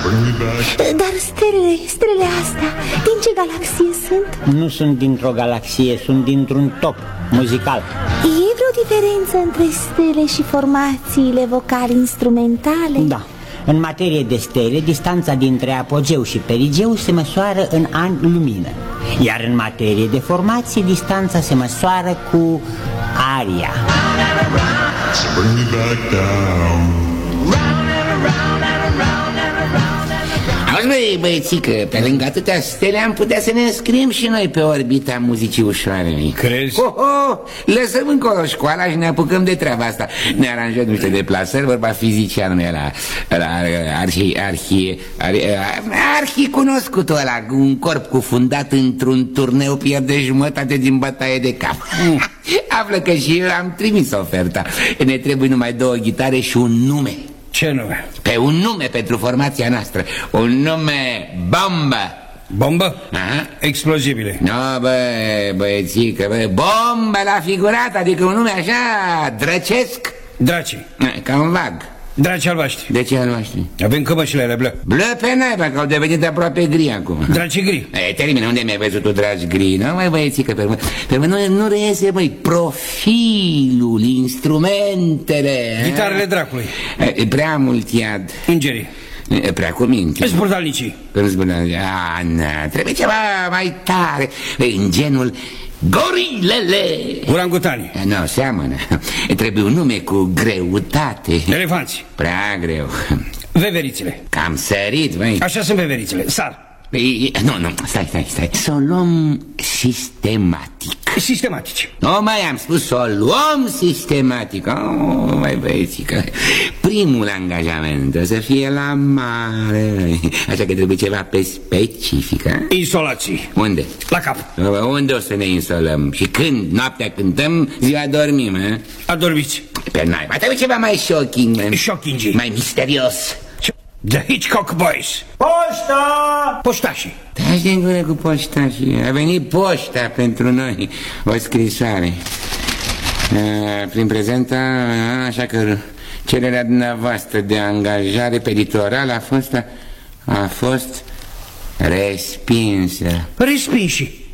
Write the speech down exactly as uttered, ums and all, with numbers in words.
Dar stelele, stelele astea, din ce galaxie sunt? Nu sunt dintr-o galaxie, sunt dintr-un top muzical. E vreo diferență între stele și formațiile vocali-instrumentale? Da. În materie de stele, distanța dintre apogeu și perigeu se măsoară în ani lumină. Iar în materie de formație, distanța se măsoară cu aria. Auzi, băi, băiețică, pe lângă atâtea stele am putea să ne înscriem și noi pe orbita muzicii ușoare. Crezi? Oh, oh, lăsăm încolo școala și ne apucăm de treaba asta. Ne aranjăm niște deplasări, vorba fizicianul ăla, ăla, arhi, arhi, arhi, arhi cunoscutul ăla, un corp cufundat într-un turneu pierde jumătate din bătaie de cap. Află că și eu am trimis oferta. Ne trebuie numai două ghitare și un nume. Ce nume? Pe un nume pentru formația noastră. Un nume bombă. Bombă? Aha. Explozibile. No, bă, băiețică, bă, bombă la figurat, adică un nume așa drăcesc. Draci. Ca un vag. Draci albaștri. De ce albaștri? Avem cămășile blă. Blă pe naiba, că au devenit aproape gri acum. Draci gri. E, termină, unde mi-ai văzut tu dragi gri? Nu, mai băiețică, pe urmă, pe urmă nu, nu reiese, măi, profilul, instrumentele. Gitarele dracului. E, prea mult iad. Îngerii. E, prea cu minte. Zburdalnicii. Când zburdalnicii. A, na, trebuie ceva mai tare. În genul gorilele. Urangutanii. Nu, seamănă. Trebuie un nume cu greutate. Elefanți. Prea greu. Veverițele. Cam sărit, băi. Așa sunt veverițele. Sar. Nu, nu, stai, stai, stai. Să o luăm sistematic. Sistematici. Nu mai am spus, să o luăm sistematic. Oh, mai băiețică. Primul angajament o să fie la mare. Așa că trebuie ceva pe specific. Insolații. Unde? La cap. Unde o să ne insolăm? Și când? Noaptea cântăm, ziua dormim, eh? Adormiți. Pe naiba, trebuie ceva mai shocking, man. Shocking. Mai misterios. The Hitchcock Boys. Poșta! Poștașii. Taci de gură cu poștașii. A venit poșta pentru noi. O scrisoare. Prin prezenta, așa că cererea dumneavoastră de angajare pe litoral a fost, a fost respinsă. Respinși.